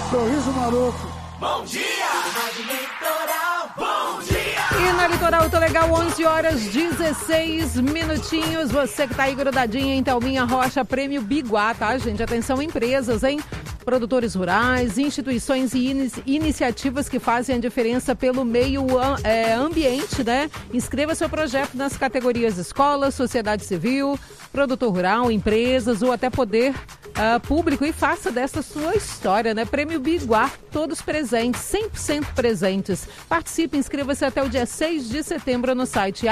Sorriso maroto. Bom dia! Rádio Litoral, bom dia! E na Litoral Tô Legal, 11 horas 16 minutinhos. Você que tá aí grudadinha em Thelminha Rocha, Prêmio Biguá, tá, gente? Atenção, empresas, hein? Produtores rurais, instituições e iniciativas que fazem a diferença pelo meio ambiente, né? Inscreva seu projeto nas categorias escola, sociedade civil, produtor rural, empresas ou até poder público e faça dessa sua história, né? Prêmio Biguá, todos presentes, 100% presentes. Participe, inscreva-se até o dia 6 de setembro no site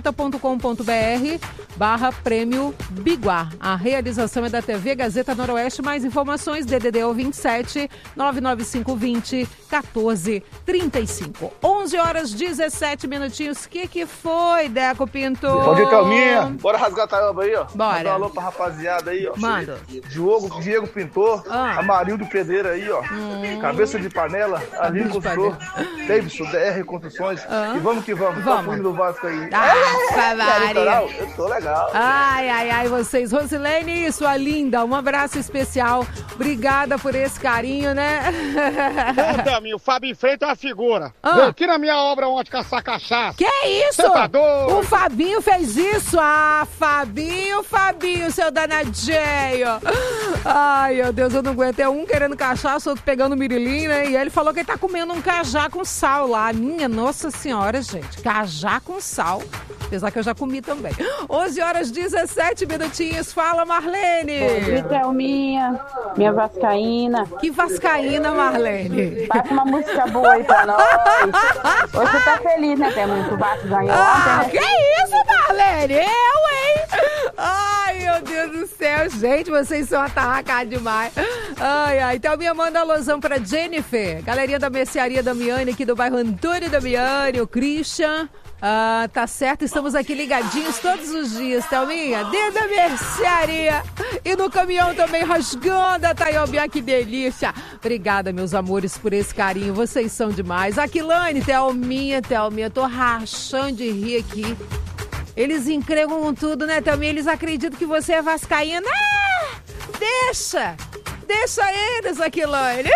agazeta.com.br/Prêmio Biguá. A realização é da TV Gazeta Noroeste. Mais informações, DDD 27 99520 1435. 11 horas 17 minutinhos. Que foi, Deco Pinto? Bom dia, Thelminha. Bora rasgar a taioba aí, ó. Bora. Mandar um alô pra rapaziada aí, ó. Manda. Diego Pintor, Amarildo Pedreira aí, ó. Cabeça de Panela, Aline Construtor, Davidson, DR Construções. E vamos que vamos. Vamos. Do Vasco aí. Maria. Eu tô legal. Ai, vocês. Rosilene, sua linda, um abraço especial. Obrigada por esse carinho, né? Ô, Thelminha, o Fabinho Freitas é uma figura. Veio aqui na minha obra ontem caçar cachaça. Que isso? Você tá doido? O Fabinho fez isso? Fabinho, seu danadinho. Ai, meu Deus, eu não aguento. É um querendo cachaça, outro pegando mirilim, né? E ele falou que ele tá comendo um cajá com sal lá. Minha Nossa Senhora, gente. Cajá com sal. Apesar que eu já comi também. 11 horas 17 minutinhos. Fala, Marlene. Bom dia, Thelminha. Minha vascaína. Que vascaína, Marlene? Passa uma música boa aí pra nós. Hoje você tá feliz, né, Thelminha? O Vasco ganhou ontem, né? Que isso, Marlene? Eu, hein? Ai, meu Deus do céu. Gente, vocês são atarracados demais. Ai. Thelminha, manda alusão pra Jennifer. Galerinha da Mercearia Damiani, aqui do bairro Antônio Damiani, o Christian. Tá certo, estamos aqui ligadinhos todos os dias, Thelminha, dentro da mercearia e no caminhão também rasgando a Taiobinha, que delícia. Obrigada, meus amores, por esse carinho, vocês são demais. Aquilane, Thelminha, tô rachando de rir aqui. Eles encregam com tudo, né, Thelminha? Eles acreditam que você é vascaína. Deixa eles, Aquilane.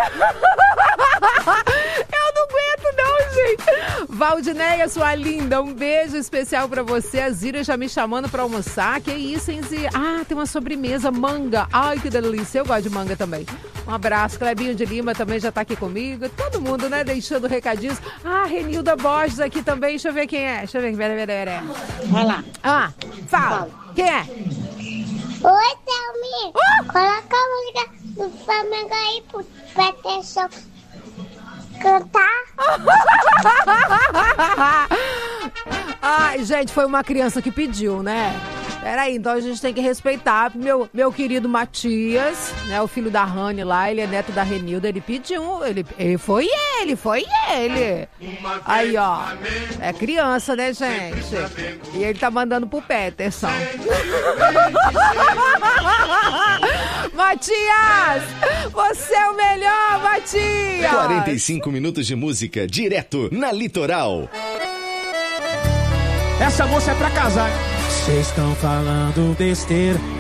Eu não aguento não, gente. Valdineia, sua linda, um beijo especial pra você. A Zira já me chamando pra almoçar. Que isso, hein, Zira? Tem uma sobremesa, manga. Ai, que delícia. Eu gosto de manga também. Um abraço. Clebinho de Lima também já tá aqui comigo. Todo mundo, né, deixando recadinhos. Renilda Borges aqui também. Deixa eu ver quem é. Pera. Vai lá. Fala. Quem é? Oi, Thelminha. Coloca a música do Flamengo aí pro Peterson cantar. Ai, gente, foi uma criança que pediu, né? Peraí, então a gente tem que respeitar meu querido Matias, né? O filho da Rani lá, ele é neto da Renilda, ele pediu, foi ele. Aí, ó, é criança, né, gente? E ele tá mandando pro Peterson. Matias, você é o melhor, Matias! 45 minutos de música direto na Litoral. Essa moça é pra casar. Vocês estão falando besteira,